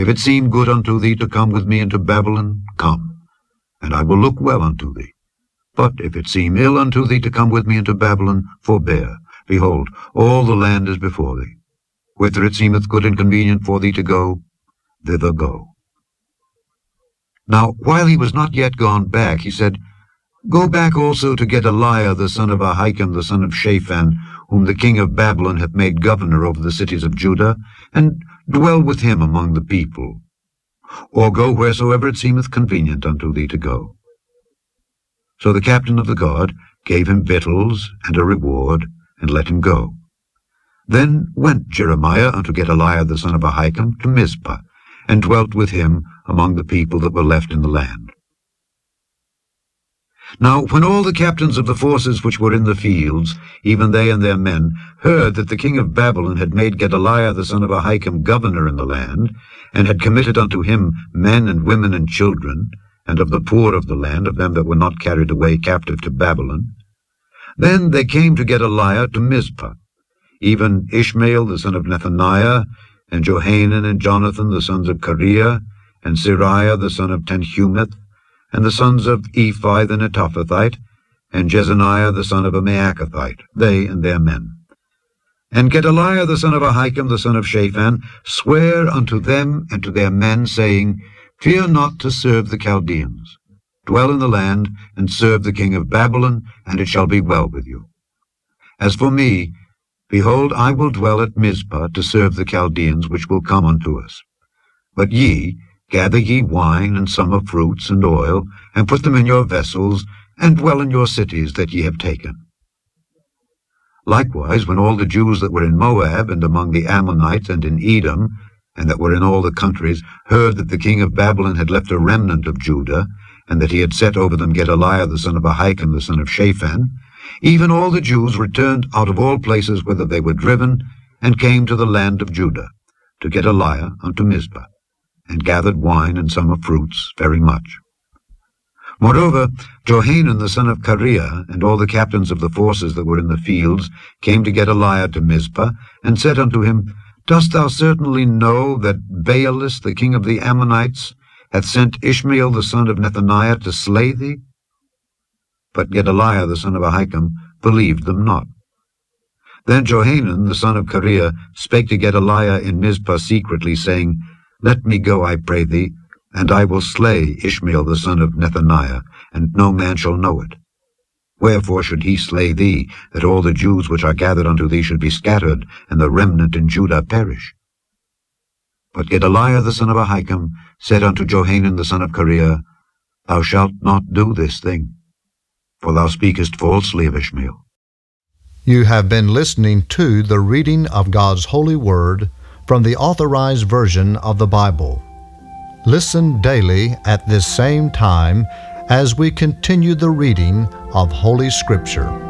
If it seem good unto thee to come with me into Babylon, come, and I will look well unto thee. But if it seem ill unto thee to come with me into Babylon, forbear. Behold, all the land is before thee. Whither it seemeth good and convenient for thee to go, thither go. Now, while he was not yet gone back, he said, Go back also to Gedaliah the son of Ahikam the son of Shaphan, whom the king of Babylon hath made governor over the cities of Judah, and dwell with him among the people. Or go wheresoever it seemeth convenient unto thee to go. So the captain of the guard gave him victuals and a reward, and let him go. Then went Jeremiah unto Gedaliah the son of Ahikam to Mizpah, and dwelt with him among the people that were left in the land. Now when all the captains of the forces which were in the fields, even they and their men, heard that the king of Babylon had made Gedaliah the son of Ahikam governor in the land, and had committed unto him men and women and children, and of the poor of the land, of them that were not carried away captive to Babylon, then they came to Gedaliah to Mizpah, even Ishmael the son of Nethaniah, and Johanan and Jonathan the sons of Kareah, and Siriah the son of Tanhumeth, and the sons of Ephi the Netophathite, and Jezaniah the son of a Maacathite, they and their men. And Gedaliah the son of Ahikam the son of Shaphan sware unto them and to their men, saying, Fear not to serve the Chaldeans. Dwell in the land, and serve the king of Babylon, and it shall be well with you. As for me, behold, I will dwell at Mizpah to serve the Chaldeans which will come unto us. But ye, gather ye wine and summer fruits and oil, and put them in your vessels, and dwell in your cities that ye have taken. Likewise, when all the Jews that were in Moab, and among the Ammonites, and in Edom, and that were in all the countries, heard that the king of Babylon had left a remnant of Judah, and that he had set over them Gedaliah the son of Ahikam the son of Shaphan, even all the Jews returned out of all places whither they were driven, and came to the land of Judah, to Gedaliah unto Mizpah, and gathered wine and summer fruits very much. Moreover, Johanan the son of Kareah, and all the captains of the forces that were in the fields, came to Gedaliah to Mizpah, and said unto him, Dost thou certainly know that Baalis the king of the Ammonites hath sent Ishmael the son of Nethaniah to slay thee? But Gedaliah the son of Ahikam believed them not. Then Johanan the son of Kareah spake to Gedaliah in Mizpah secretly, saying, Let me go, I pray thee, and I will slay Ishmael the son of Nethaniah, and no man shall know it. Wherefore should he slay thee, that all the Jews which are gathered unto thee should be scattered, and the remnant in Judah perish? But Gedaliah the son of Ahikam said unto Johanan the son of Kareah, Thou shalt not do this thing, for thou speakest falsely of Ishmael. You have been listening to the reading of God's holy word from the Authorized Version of the Bible. Listen daily at this same time as we continue the reading of Holy Scripture.